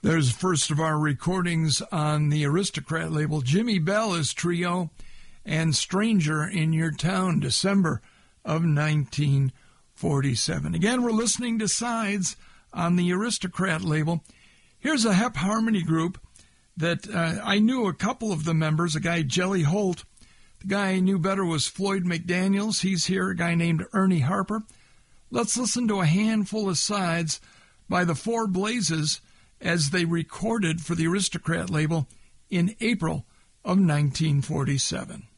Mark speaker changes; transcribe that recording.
Speaker 1: There's first of our recordings on the Aristocrat label, Jimmy Bell's Trio and Stranger in Your Town, December of 1947. Again, we're listening to Sides on the Aristocrat label. Here's a Hep Harmony group that I knew a couple of the members, a guy, Jelly Holt. The guy I knew better was Floyd McDaniels. He's here, a guy named Ernie Harper. Let's listen to a handful of sides by the Four Blazes as they recorded for the Aristocrat label in April of 1947.